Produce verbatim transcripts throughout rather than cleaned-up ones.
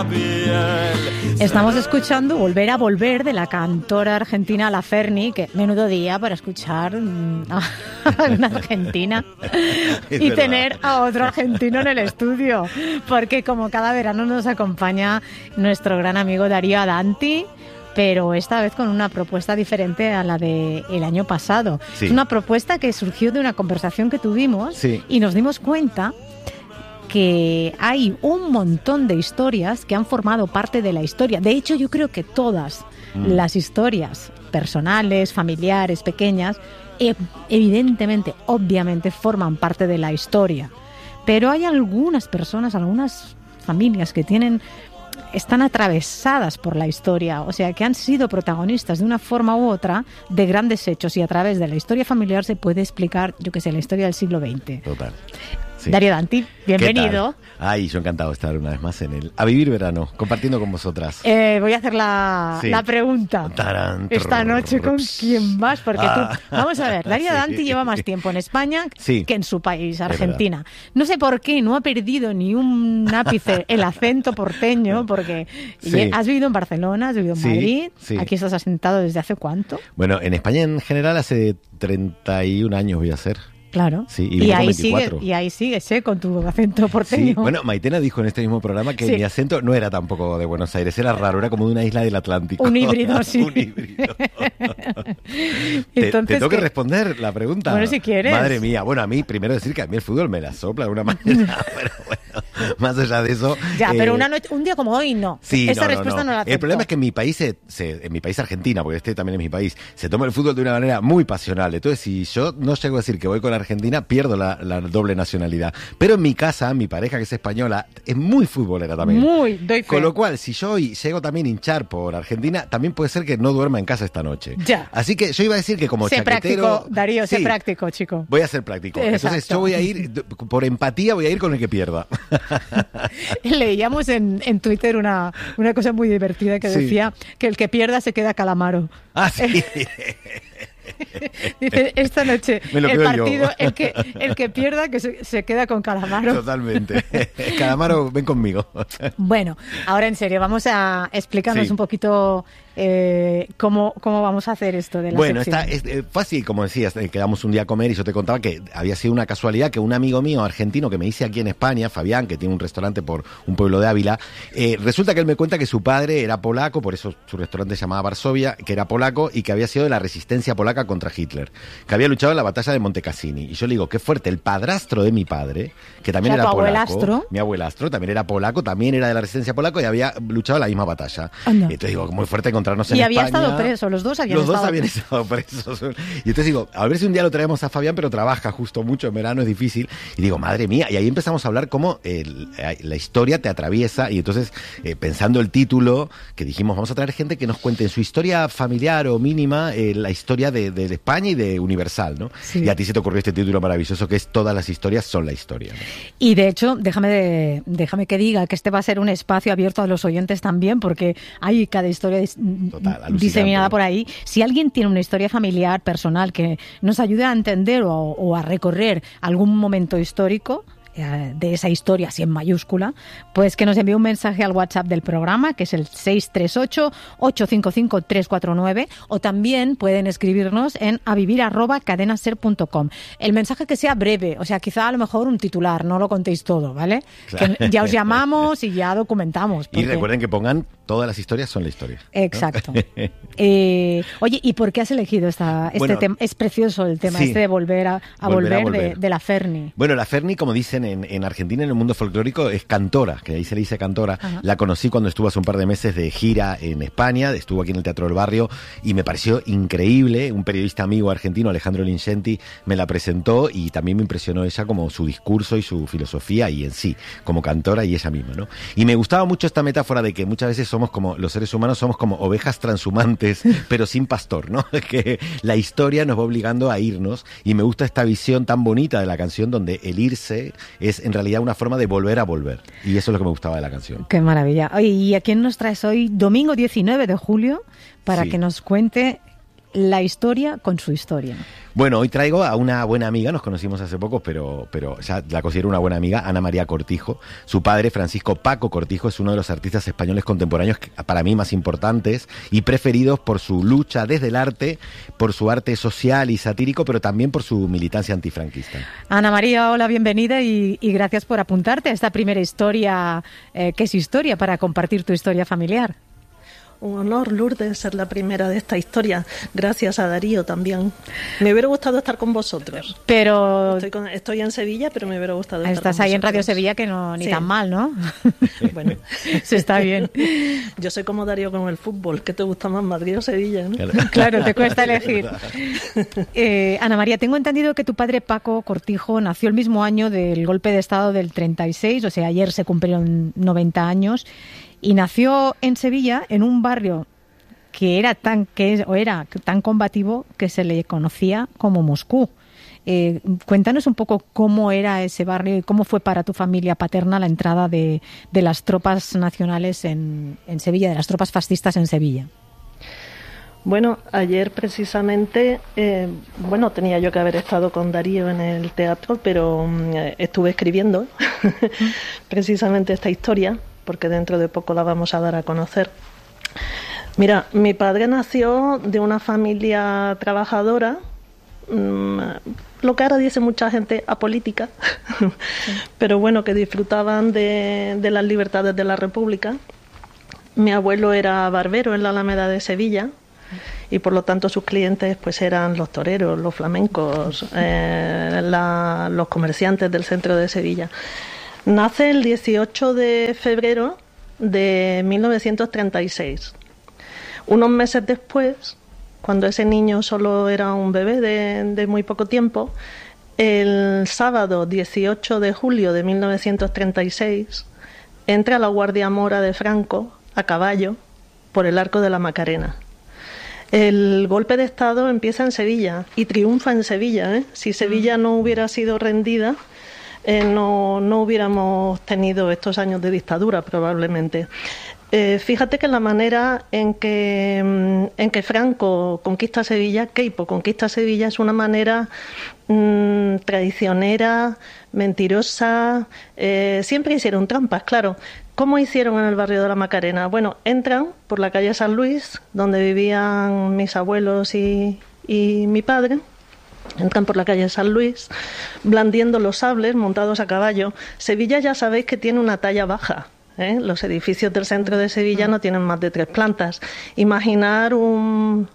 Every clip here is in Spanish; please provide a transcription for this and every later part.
piel. Estamos escuchando Volver a Volver de la cantora argentina La Ferni, que menudo día para escuchar a una argentina y verdad. tener a otro argentino en el estudio, porque como cada verano nos acompaña nuestro gran amigo Darío Adanti, pero esta vez con una propuesta diferente a la del año pasado. Sí. Es una propuesta que surgió de una conversación que tuvimos Sí. y nos dimos cuenta que hay un montón de historias que han formado parte de la historia. De hecho, yo creo que todas Mm. las historias personales, familiares, pequeñas, e- evidentemente, obviamente, forman parte de la historia. Pero hay algunas personas, algunas familias que tienen están atravesadas por la historia, o sea, que han sido protagonistas de una forma u otra de grandes hechos, y a través de la historia familiar se puede explicar, yo qué sé, la historia del siglo veinte. Total. Sí. Darío Danti, bienvenido. ¿Qué tal? Ay, yo encantado de estar una vez más en el A Vivir Verano, compartiendo con vosotras. Eh, voy a hacer la, Sí. la pregunta. Tarán, Esta noche, ¿con trrr, quién vas? Porque Ah. tú, vamos a ver, Darío Sí. Danti lleva más tiempo en España Sí. que en su país, verdad. Argentina. No sé por qué no ha perdido ni un ápice el acento porteño, porque Sí. has vivido en Barcelona, has vivido en Sí, Madrid, sí. aquí estás asentado desde hace cuánto. Bueno, en España en general hace treinta y un años voy a hacer. Claro. Sí, y y, vivo con ahí veinticuatro. sigue, y ahí sigues, ¿eh? Con tu acento porteño. Sí, bueno, Maitena dijo en este mismo programa que Sí. mi acento no era tampoco de Buenos Aires, era raro, era como de una isla del Atlántico. Un híbrido, sí. Un híbrido. te, Entonces, te tengo que ¿qué? responder la pregunta. Bueno, si quieres. Madre mía, bueno, a mí primero decir que a mí el fútbol me la sopla de una manera, pero bueno, más allá de eso... Ya, eh, pero una noche, un día como hoy, no. Sí, Esa no, no, respuesta no, la acepto. El problema es que en mi país, se, se- en mi país Argentina, porque este también es mi país, se toma el fútbol de una manera muy pasional. Entonces, si yo no llego a decir que voy con Argentina, pierdo la, la doble nacionalidad. Pero en mi casa, mi pareja, que es española, es muy futbolera también. Muy, doy fe. Con lo cual, si yo hoy llego también a hinchar por Argentina, también puede ser que no duerma en casa esta noche. Ya. Así que yo iba a decir que como Sé chaquetero... práctico, Darío, sé Sí, práctico, chico. voy a ser práctico. Entonces Exacto. yo voy a ir, por empatía, voy a ir con el que pierda. Leíamos en, en Twitter una, una cosa muy divertida que Sí. decía que el que pierda se queda calamaro. Ah, sí. Dice, esta noche Me lo el creo yo. partido, el que, el que pierda que se, se queda con calamaro. Totalmente. Calamaro, ven conmigo. Bueno, ahora en serio, vamos a explicarnos Sí. un poquito eh, cómo, cómo vamos a hacer esto de la Bueno, sección. está, es, eh, fue así, como decías, eh, quedamos un día a comer y yo te contaba que había sido una casualidad que un amigo mío argentino que me hice aquí en España, Fabián, que tiene un restaurante por un pueblo de Ávila, eh, resulta que él me cuenta que su padre era polaco, por eso su restaurante se llamaba Varsovia, que era polaco y que había sido de la resistencia polaca contra Hitler, que había luchado en la batalla de Monte Cassini. Y yo le digo, qué fuerte, el padrastro de mi padre, que también O sea, era tu polaco, abuelastro. mi abuelastro también era polaco, también era de la resistencia polaca y había luchado en la misma batalla. Anda. Entonces digo, muy fuerte encontrarnos en Y había España. estado preso, los dos habían Los dos estado habían presos. estado presos. Y entonces digo, a ver si un día lo traemos a Fabián, pero trabaja justo mucho, en verano es difícil. Y digo, madre mía, y ahí empezamos a hablar cómo el- la historia te atraviesa. Y entonces, eh, pensando el título, que dijimos, vamos a traer gente que nos cuente en su historia familiar o mínima eh, la historia de, de España y de Universal, ¿no? Sí. Y a ti se te ocurrió este título maravilloso que es Todas las historias son la historia, ¿no? Y de hecho, déjame, de- déjame que diga que este va a ser un espacio abierto a los oyentes también, porque hay cada historia dis- Total, alucinante, diseminada ¿no? por ahí. Si alguien tiene una historia familiar, personal, que nos ayude a entender o, o a recorrer algún momento histórico eh, de esa historia, así en mayúscula, pues que nos envíe un mensaje al WhatsApp del programa, que es el seis tres ocho, ocho cinco cinco, tres cuatro nueve, o también pueden escribirnos en avivir arroba cadenaser punto com. El mensaje que sea breve, o sea, quizá a lo mejor un titular, no lo contéis todo, ¿vale? Claro. Que ya os llamamos y ya documentamos. Y porque- recuerden que pongan Todas las historias son la historia, ¿no? Exacto. Eh, oye, ¿y por qué has elegido esta, este Bueno, tema? Es precioso el tema sí. este de volver a, a Volver a volver, de, volver. de la Ferni. Bueno, la Ferni, como dicen en, en Argentina, en el mundo folclórico, es cantora, que ahí se le dice cantora. Ajá. La conocí cuando estuvo hace un par de meses de gira en España, estuvo aquí en el Teatro del Barrio y me pareció increíble. Un periodista amigo argentino, Alejandro Lincenti, me la presentó y también me impresionó ella como su discurso y su filosofía y en sí, como cantora y ella misma, ¿no? Y me gustaba mucho esta metáfora de que muchas veces somos como, los seres humanos somos como ovejas transhumantes, pero sin pastor, ¿no? Que la historia nos va obligando a irnos y me gusta esta visión tan bonita de la canción donde el irse es en realidad una forma de volver a volver. Y eso es lo que me gustaba de la canción. Qué maravilla. Oye, ¿y a quién nos traes hoy, domingo diecinueve de julio, para Sí. que nos cuente la historia con su historia. Bueno, hoy traigo a una buena amiga, nos conocimos hace poco, pero, pero ya la considero una buena amiga, Ana María Cortijo. Su padre, Francisco Paco Cortijo, es uno de los artistas españoles contemporáneos que, para mí más importantes y preferidos por su lucha desde el arte, por su arte social y satírico, pero también por su militancia antifranquista. Ana María, hola, bienvenida y, y gracias por apuntarte a esta primera historia, eh, que es historia, para compartir tu historia familiar. Un honor, Lourdes, ser la primera de esta historia. Gracias a Darío también. Me hubiera gustado estar con vosotros. Pero Estoy, con, estoy en Sevilla, pero me hubiera gustado estar estás con ahí vosotros. En Radio Sevilla, que no ni Sí. tan mal, ¿no? Bueno, Eso está bien. yo soy como Darío con el fútbol. ¿Qué te gusta más, Madrid o Sevilla? ¿No? Claro, te cuesta elegir. Eh, Ana María, tengo entendido que tu padre Paco Cortijo nació el mismo año del golpe de Estado del treinta y seis, o sea, ayer se cumplieron noventa años, y nació en Sevilla, en un barrio que era tan que o era tan combativo que se le conocía como Moscú. Eh, cuéntanos un poco cómo era ese barrio y cómo fue para tu familia paterna la entrada de, de las tropas nacionales en, en Sevilla, de las tropas fascistas en Sevilla. Bueno, ayer precisamente, eh, bueno, tenía yo que haber estado con Darío en el teatro, pero eh, estuve escribiendo precisamente esta historia, porque dentro de poco la vamos a dar a conocer. Mira, mi padre nació de una familia trabajadora, mmm, lo que ahora dice mucha gente apolítica, sí. Pero bueno, que disfrutaban de, de las libertades de la República. Mi abuelo era barbero en la Alameda de Sevilla y por lo tanto sus clientes pues eran los toreros, los flamencos, eh, la, los comerciantes del centro de Sevilla. Nace el dieciocho de febrero de mil novecientos treinta y seis. Unos meses después, cuando ese niño solo era un bebé de, de muy poco tiempo, el sábado dieciocho de julio de mil novecientos treinta y seis, entra la Guardia Mora de Franco a caballo por el Arco de la Macarena. El golpe de Estado empieza en Sevilla y triunfa en Sevilla, ¿eh? Si Sevilla no hubiera sido rendida, eh, no, no hubiéramos tenido estos años de dictadura probablemente. Eh, fíjate que la manera en que, en que Franco conquista Sevilla, Queipo conquista Sevilla, es una manera mmm, traicionera, mentirosa. Eh, siempre hicieron trampas, claro. ¿Cómo hicieron en el barrio de la Macarena? Bueno, entran por la calle San Luis, donde vivían mis abuelos y, y mi padre. Entran por la calle San Luis, blandiendo los sables, montados a caballo. Sevilla ya sabéis que tiene una talla baja. ¿Eh? Los edificios del centro de Sevilla no tienen más de tres plantas. Imaginar un,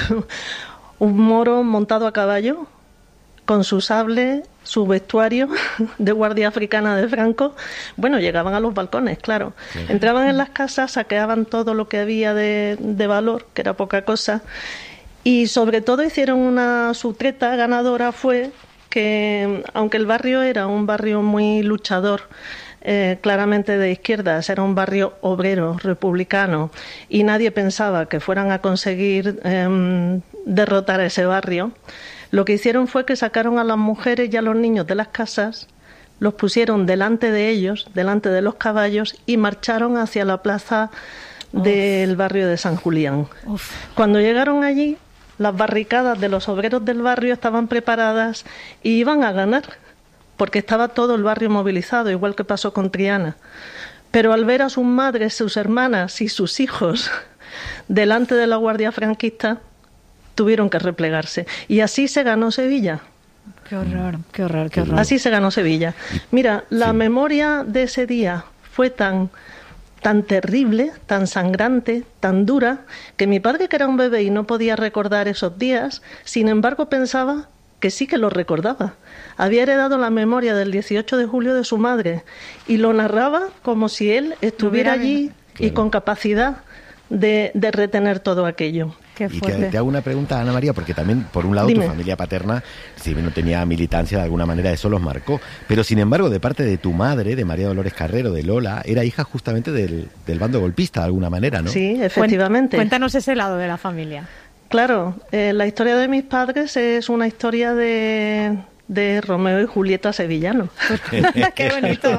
un moro montado a caballo, con su sable, su vestuario de guardia africana de Franco. Bueno, llegaban a los balcones, claro. Sí. Entraban en las casas, saqueaban todo lo que había de, de valor, que era poca cosa. Y sobre todo hicieron una, su treta ganadora fue que, aunque el barrio era un barrio muy luchador, Eh, claramente de izquierdas, era un barrio obrero, republicano, y nadie pensaba que fueran a conseguir eh, derrotar a ese barrio. Lo que hicieron fue que sacaron a las mujeres y a los niños de las casas, los pusieron delante de ellos, delante de los caballos, y marcharon hacia la plaza Uf. del barrio de San Julián. Uf. Cuando llegaron allí, las barricadas de los obreros del barrio estaban preparadas y iban a ganar, porque estaba todo el barrio movilizado, igual que pasó con Triana. Pero al ver a sus madres, sus hermanas y sus hijos delante de la guardia franquista, tuvieron que replegarse. Y así se ganó Sevilla. Qué horror, qué horror, qué horror. Así se ganó Sevilla. Mira, la sí. memoria de ese día fue tan, tan terrible, tan sangrante, tan dura, que mi padre, que era un bebé y no podía recordar esos días, sin embargo pensaba que sí que lo recordaba. Había heredado la memoria del dieciocho de julio de su madre y lo narraba como si él estuviera allí claro. y con capacidad de, de retener todo aquello. Qué y te, te hago una pregunta, Ana María, porque también, por un lado, Dime. tu familia paterna, si bien no tenía militancia, de alguna manera eso los marcó, pero sin embargo, de parte de tu madre, de María Dolores Carrero, de Lola, era hija justamente del, del bando golpista, de alguna manera, ¿no? Sí, efectivamente. Cuéntanos ese lado de la familia. Claro, eh, la historia de mis padres es una historia de, de Romeo y Julieta sevillanos. ¡Qué bonito!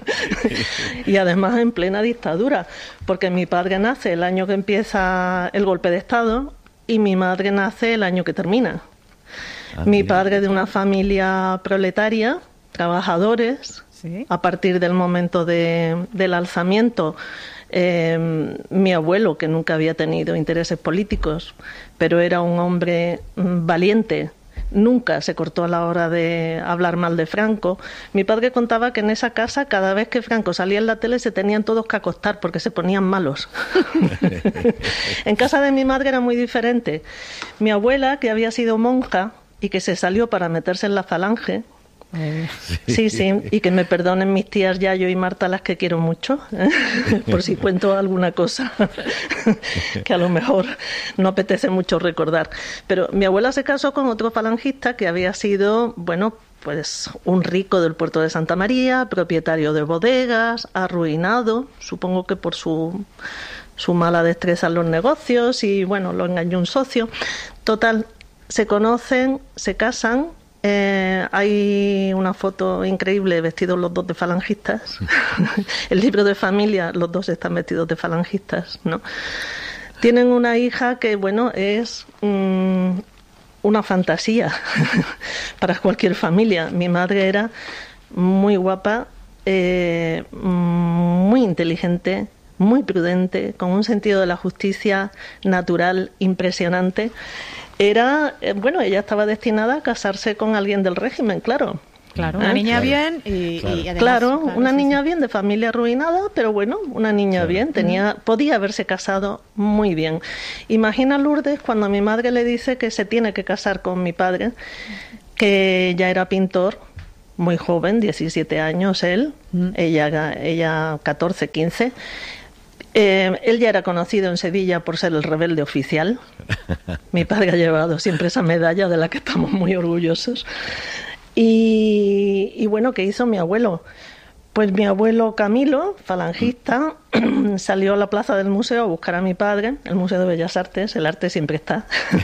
Y además en plena dictadura, porque mi padre nace el año que empieza el golpe de Estado y mi madre nace el año que termina. Ah, mi mira. padre de una familia proletaria, trabajadores, ¿sí? A partir del momento de, del alzamiento, eh, mi abuelo, que nunca había tenido intereses políticos, pero era un hombre mm, valiente, nunca se cortó a la hora de hablar mal de Franco. Mi padre contaba que en esa casa, cada vez que Franco salía en la tele, se tenían todos que acostar porque se ponían malos. En casa de mi madre era muy diferente. Mi abuela, que había sido monja y que se salió para meterse en la falange, sí, sí, y que me perdonen mis tías Yayo y Marta, las que quiero mucho, ¿eh? Por si cuento alguna cosa que a lo mejor no apetece mucho recordar. Pero mi abuela se casó con otro falangista que había sido, bueno, pues un rico del puerto de Santa María, propietario de bodegas, arruinado, supongo que por su, su mala destreza en los negocios, y bueno, lo engañó un socio. Total, se conocen, se casan. Eh, hay una foto increíble vestidos los dos de falangistas. El libro de familia, los dos están vestidos de falangistas, ¿no? Tienen una hija que, bueno, es mmm, una fantasía para cualquier familia. Mi madre era muy guapa, eh, muy inteligente, muy prudente, con un sentido de la justicia natural impresionante. Era, bueno, ella estaba destinada a casarse con alguien del régimen, claro. Claro, una ¿Eh? niña claro. bien y, claro. y además... Claro, claro una sí, niña sí. bien, de familia arruinada, pero bueno, una niña claro. bien, tenía, podía haberse casado muy bien. Imagina Lourdes cuando mi madre le dice que se tiene que casar con mi padre, que ya era pintor, muy joven, diecisiete años él, mm. ella, ella catorce, quince. Eh, él ya era conocido en Sevilla por ser el rebelde oficial. Mi padre ha llevado siempre esa medalla de la que estamos muy orgullosos. Y, y bueno, ¿qué hizo mi abuelo? Pues mi abuelo Camilo, falangista, salió a la plaza del museo a buscar a mi padre, el Museo de Bellas Artes, el arte siempre está,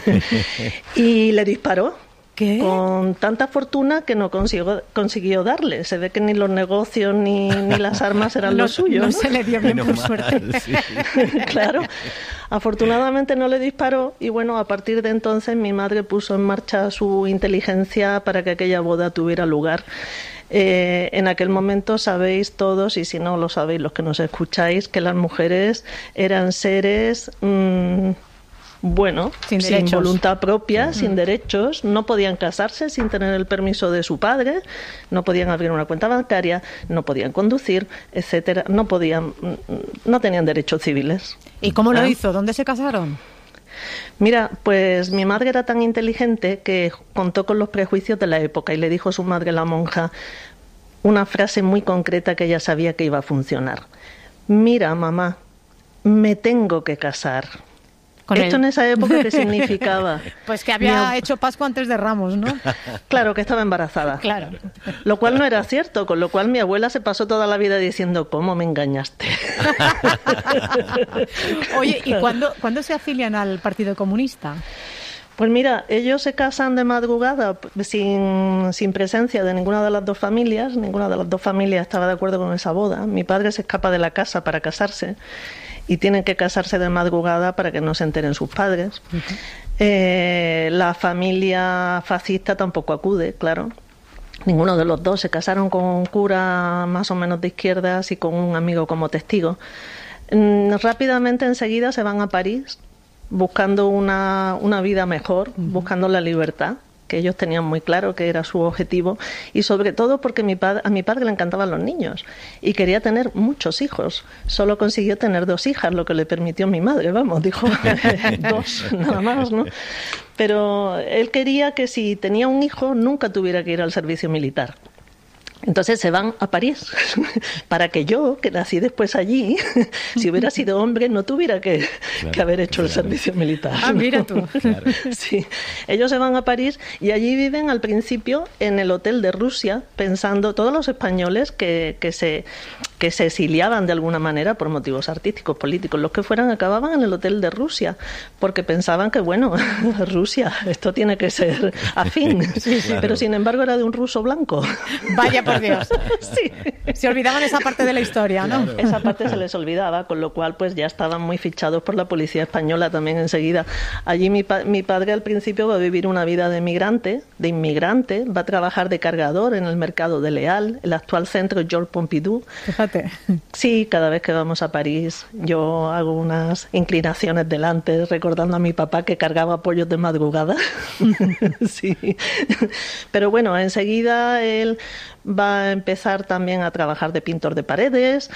y le disparó. ¿Qué? Con tanta fortuna que no consiguió, consiguió darle. Se ve que ni los negocios ni, ni las armas eran no, lo suyo. No, ¿no? se le dio bien por suerte. Sí. Claro. Afortunadamente no le disparó y bueno, a partir de entonces mi madre puso en marcha su inteligencia para que aquella boda tuviera lugar. Eh, en aquel momento sabéis todos, y si no lo sabéis los que nos escucháis, que las mujeres eran seres... Mmm, Bueno, sin, sin voluntad propia, uh-huh. sin derechos, no podían casarse sin tener el permiso de su padre, no podían abrir una cuenta bancaria, no podían conducir, etcétera, no podían, no tenían derechos civiles. ¿Y cómo lo ¿Eh? hizo? ¿Dónde se casaron? Mira, pues mi madre era tan inteligente que contó con los prejuicios de la época y le dijo a su madre, la monja, una frase muy concreta que ella sabía que iba a funcionar. Mira, mamá, me tengo que casar. Con Esto él. En esa época, ¿qué significaba? Pues que había Mi... hecho Pascua antes de Ramos, ¿no? Claro, que estaba embarazada. Claro. Lo cual no era cierto, con lo cual mi abuela se pasó toda la vida diciendo, ¿cómo me engañaste? Oye, ¿y cuándo, cuándo se afilian al Partido Comunista? Pues mira, ellos se casan de madrugada sin, sin presencia de ninguna de las dos familias. Ninguna de las dos familias estaba de acuerdo con esa boda. Mi padre se escapa de la casa para casarse y tienen que casarse de madrugada para que no se enteren sus padres. Uh-huh. Eh, la familia fascista tampoco acude, claro. Ninguno de los dos. Se casaron con un cura más o menos de izquierdas y con un amigo como testigo. Mm, rápidamente, enseguida, se van a París buscando una, una vida mejor, uh-huh. buscando la libertad, que ellos tenían muy claro que era su objetivo, y sobre todo porque mi padre, a mi padre le encantaban los niños y quería tener muchos hijos. Solo consiguió tener dos hijas, lo que le permitió mi madre, vamos, dijo dos, nada más, ¿no? Pero él quería que si tenía un hijo nunca tuviera que ir al servicio militar. Entonces se van a París para que yo, que nací después allí, si hubiera sido hombre, no tuviera que, claro, que haber hecho claro. el servicio militar. Ah, mira tú. Claro. Sí, ellos se van a París y allí viven al principio en el hotel de Rusia, pensando todos los españoles que, que, se, que se exiliaban de alguna manera por motivos artísticos, políticos, los que fueran, acababan en el hotel de Rusia, porque pensaban que, bueno, Rusia, esto tiene que ser afín, sí, claro. pero sin embargo era de un ruso blanco. Vaya, pues por Dios. Sí. Se olvidaban esa parte de la historia, ¿no? Claro. Esa parte se les olvidaba, con lo cual pues ya estaban muy fichados por la policía española también enseguida. Allí mi, pa- mi padre al principio va a vivir una vida de migrante, de inmigrante, va a trabajar de cargador en el mercado de Leal, el actual centro Georges Pompidou. Fíjate. Sí, cada vez que vamos a París yo hago unas inclinaciones delante recordando a mi papá que cargaba pollos de madrugada. Sí. Pero bueno, enseguida él va a empezar también a trabajar de pintor de paredes.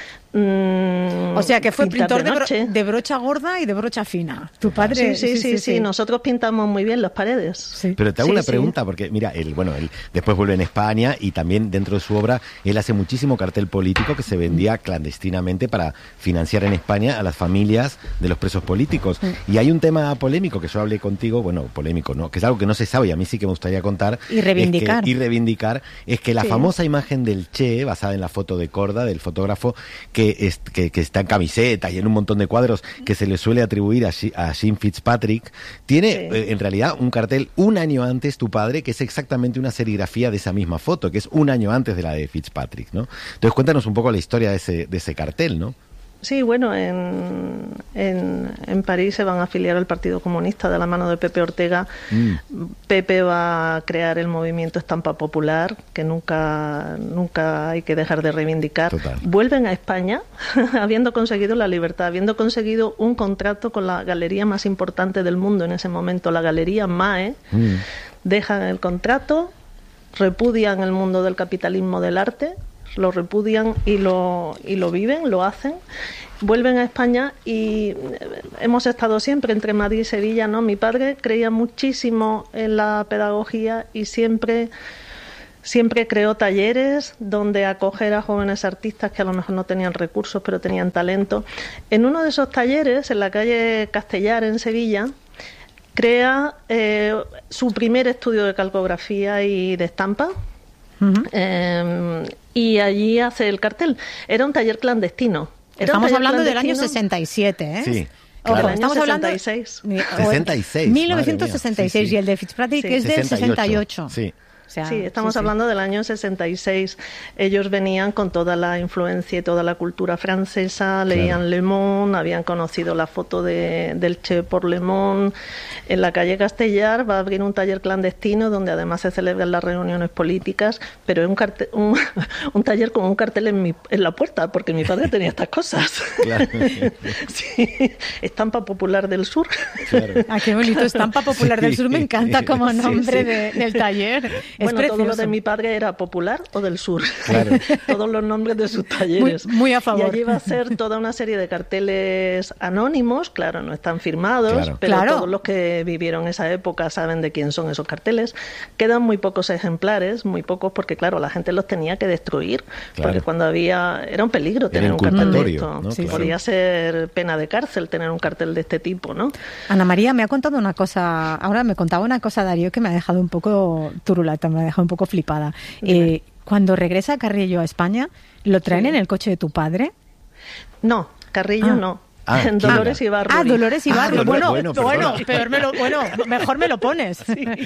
Mmm, o sea que fue pintor de, de, bro- de brocha gorda y de brocha fina. Tu padre. Sí, sí, sí, sí, sí, sí. Nosotros pintamos muy bien las paredes. Sí. Pero te hago sí, una sí. pregunta, porque mira, él, bueno, él después vuelve en España y también dentro de su obra él hace muchísimo cartel político que se vendía clandestinamente para financiar en España a las familias de los presos políticos. Y hay un tema polémico que yo hablé contigo, bueno, polémico, ¿no? Que es algo que no se sabe y a mí sí que me gustaría contar. Y reivindicar. Es que, y reivindicar es que la Sí. famosa imagen del Che, basada en la foto de Korda, del fotógrafo, que, es, que, que está en camiseta y en un montón de cuadros que se le suele atribuir a, Shi- a Jim Fitzpatrick, tiene Sí. eh, en realidad un cartel un año antes, tu padre, que es exactamente una serigrafía de esa misma foto, que es un año antes de la de Fitzpatrick, ¿no? Entonces cuéntanos un poco la historia de ese, de ese cartel, ¿no? Sí, bueno, en, en, en París se van a afiliar al Partido Comunista de la mano de Pepe Ortega. Mm. Pepe va a crear el movimiento Estampa Popular, que nunca, nunca hay que dejar de reivindicar. Total. Vuelven a España, habiendo conseguido la libertad, habiendo conseguido un contrato con la galería más importante del mundo en ese momento, la Galería Mae. Mm. Dejan el contrato, repudian el mundo del capitalismo del arte, lo repudian y lo, y lo viven, lo hacen, vuelven a España y hemos estado siempre entre Madrid y Sevilla, ¿no? Mi padre creía muchísimo en la pedagogía y siempre, siempre creó talleres donde acoger a jóvenes artistas que a lo mejor no tenían recursos pero tenían talento. En uno de esos talleres, en la calle Castellar, en Sevilla, crea eh, su primer estudio de calcografía y de estampa. Uh-huh. Eh, y allí hace el cartel. Era un taller clandestino. Era Estamos un taller hablando del año clandestino. sesenta y siete, ¿eh? Sí. Ojo, Claro. estamos hablando sesenta y seis. sesenta y seis, mil novecientos sesenta y seis, madre mía. Sí, sí. y el de Fitzpatrick Sí. es del sesenta y ocho. Sí. O sea, Sí, estamos sí, sí. hablando del año sesenta y seis. Ellos venían con toda la influencia y toda la cultura francesa, leían Claro. Le Monde, habían conocido la foto de, del Che por Le Monde. En la calle Castellar va a abrir un taller clandestino donde además se celebran las reuniones políticas, pero es un, cartel, un, un taller con un cartel en, mi, en la puerta, porque mi padre tenía estas cosas. Claro. Sí, Estampa Popular del Sur. Claro. Ah, qué bonito, Estampa Popular del Sur, me encanta como Sí, nombre sí. De, del taller. Es Bueno, todo lo precioso. de mi padre era popular o del sur. Claro. Todos los nombres de sus talleres. Muy- muy a favor. Y allí va a ser toda una serie de carteles anónimos, claro, no están firmados, Claro. pero Claro. todos los que vivieron esa época saben de quién son esos carteles. Quedan muy pocos ejemplares, muy pocos porque, claro, la gente los tenía que destruir, Claro. porque cuando había... Era un peligro Era tener un cartel de inculpatorio, esto. ¿no? Sí, Claro. Podía ser pena de cárcel tener un cartel de este tipo, ¿no? Ana María me ha contado una cosa, ahora me contaba una cosa Darío que me ha dejado un poco turulata, me ha dejado un poco flipada. Eh, cuando regresa Carrillo a España, ¿lo traen Sí. en el coche de tu padre? No, Carrillo Ah. no. Ah, En ¿quién Dolores era? y Barbury. Ah, Dolores y Ah, Barrio. bueno, bueno, bueno, bueno, perdona. peor me lo, bueno, mejor me lo pones.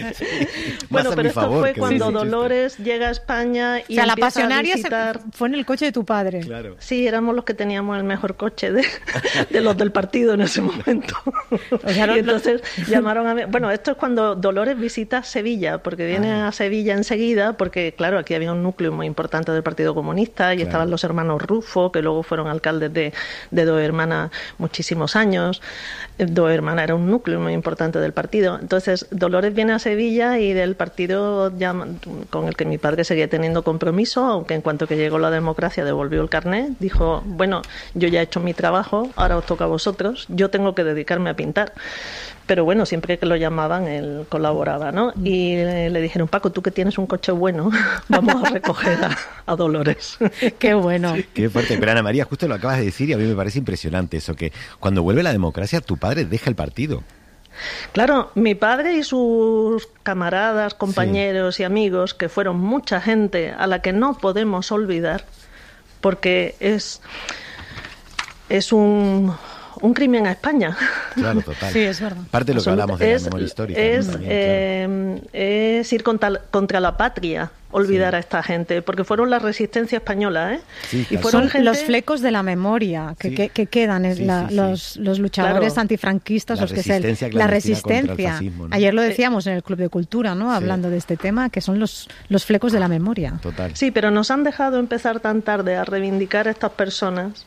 Bueno, Más a pero mi esto favor, fue que cuando sí, sí, Dolores llega a España y O sea, la empieza a pasionaria se- visitar... fue en el coche de tu padre. Claro. Sí, éramos los que teníamos el mejor coche de, de los del partido en ese momento. O sea, no- y entonces llamaron a mí. Bueno, esto es cuando Dolores visita Sevilla, porque viene Ah. a Sevilla enseguida, porque claro, aquí había un núcleo muy importante del Partido Comunista y Claro. estaban los hermanos Rufo, que luego fueron alcaldes de, de Dos Hermanas muchísimos años. Eh, Dos Hermanas era un núcleo muy importante del partido. Entonces, Dolores viene a Sevilla y del partido llama- con el que mi padre seguía teniendo compromiso, aunque en cuanto que llegó la democracia devolvió el carnet, dijo, bueno, yo ya he hecho mi trabajo, ahora os toca a vosotros, yo tengo que dedicarme a pintar. Pero bueno, siempre que lo llamaban, él colaboraba, ¿no? Y le, le dijeron, Paco, tú que tienes un coche bueno, vamos a recoger a, a Dolores. Qué bueno. Qué fuerte. Pero Ana María, justo lo acabas de decir y a mí me parece impresionante eso, que cuando vuelve la democracia, tu padre deja el partido. Claro, mi padre y sus camaradas, compañeros y amigos, que fueron mucha gente a la que no podemos olvidar, porque es, es un, un crimen a España. Claro, total. Sí, es verdad. Parte de lo que hablamos de es, la memoria histórica. Es, ¿no? También, eh, claro. es ir contra, contra la patria, olvidar sí. a esta gente, porque fueron la resistencia española, ¿eh? Sí, claro. Y fueron Son gente... los flecos de la memoria que, sí. que, que quedan, es sí, la, sí, sí. Los, los luchadores claro. antifranquistas, La los que se, resistencia la resistencia. Fascismo, ¿no? Ayer lo decíamos en el Club de Cultura, ¿no? Hablando sí. de este tema, que son los, los flecos de la memoria. Total. Sí, pero nos han dejado empezar tan tarde a reivindicar a estas personas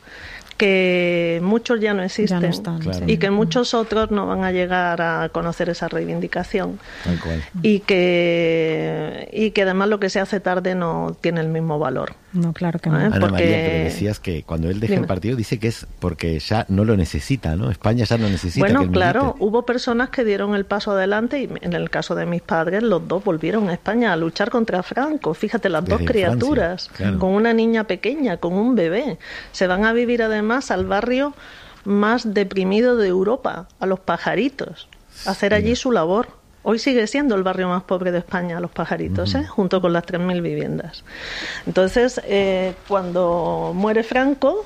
que muchos ya no existen, ya no están, claro. y que muchos otros no van a llegar a conocer esa reivindicación. Tal cual. Y que y que además lo que se hace tarde no tiene el mismo valor. No, claro que no. ¿Eh? Ana Porque... María, pero decías que cuando él deja Dime. el partido dice que es porque ya no lo necesita, ¿no? España ya no necesita bueno, que él claro, milite. hubo personas que dieron el paso adelante y en el caso de mis padres los dos volvieron a España a luchar contra Franco. Fíjate, las Desde dos criaturas, Francia, claro. con una niña pequeña, con un bebé, se van a vivir además al barrio más deprimido de Europa, a Los Pajaritos, a hacer allí su labor. Hoy sigue siendo el barrio más pobre de España, Los Pajaritos, ¿eh? Junto con las tres mil viviendas. Entonces, eh, cuando muere Franco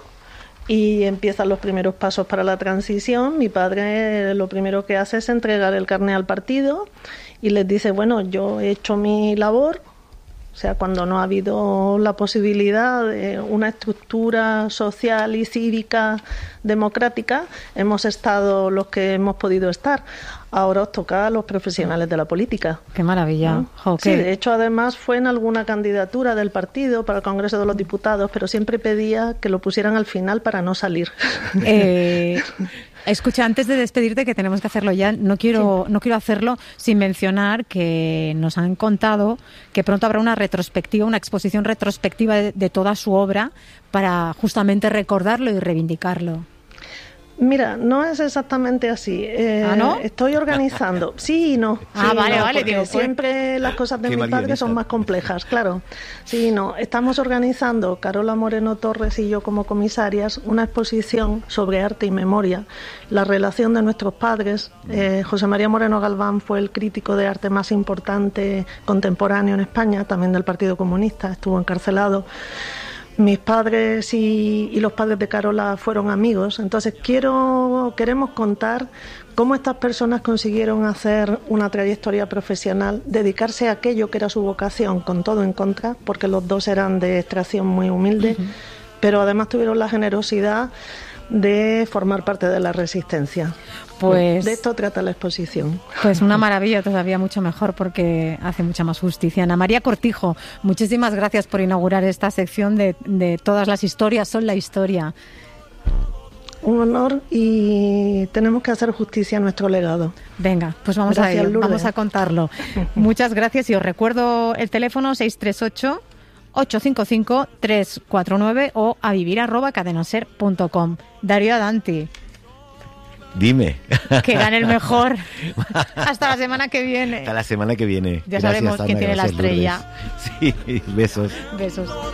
y empiezan los primeros pasos para la transición, mi padre eh, lo primero que hace es entregar el carné al partido y les dice, bueno, yo he hecho mi labor. O sea, cuando no ha habido la posibilidad de una estructura social y cívica democrática, hemos estado los que hemos podido estar. Ahora os toca a los profesionales de la política. Qué maravilla. ¿No? Jo, sí, qué... de hecho, además fue en alguna candidatura del partido para el Congreso de los Diputados, pero siempre pedía que lo pusieran al final para no salir. Eh... Escucha, antes de despedirte, que tenemos que hacerlo ya, no quiero, sí. no quiero hacerlo sin mencionar que nos han contado que pronto habrá una retrospectiva, una exposición retrospectiva de, de toda su obra para justamente recordarlo y reivindicarlo. Mira, no es exactamente así. Eh, ¿Ah, no? Estoy organizando. Sí y no. Ah, sí, vale, no, vale. Porque digo, siempre pues... las cosas de Qué mi padre son más complejas, claro. Sí y no. Estamos organizando, Carola Moreno Torres y yo como comisarias, una exposición sobre arte y memoria, la relación de nuestros padres. Eh, José María Moreno Galván fue el crítico de arte más importante contemporáneo en España, también del Partido Comunista, estuvo encarcelado. Mis padres y, y los padres de Carola fueron amigos, entonces quiero queremos contar cómo estas personas consiguieron hacer una trayectoria profesional, dedicarse a aquello que era su vocación, con todo en contra, porque los dos eran de extracción muy humilde, uh-huh. pero además tuvieron la generosidad de formar parte de la resistencia. Pues de esto trata la exposición. Pues una maravilla, todavía mucho mejor porque hace mucha más justicia. Ana María Cortijo, muchísimas gracias por inaugurar esta sección de, de Todas las historias son la historia. Un honor y tenemos que hacer justicia a nuestro legado. Venga, pues vamos gracias, a ello, Lourdes. Vamos a contarlo. Muchas gracias y os recuerdo el teléfono seis tres ocho, ocho cinco cinco, tres cuatro nueve o a vivir arroba cadenaser punto com. Darío Adanti. Dime. Que gane el mejor. Hasta la semana que viene. Hasta la semana que viene. Ya gracias, sabemos Ana, quién tiene la estrella. Lourdes. Sí, besos. Besos.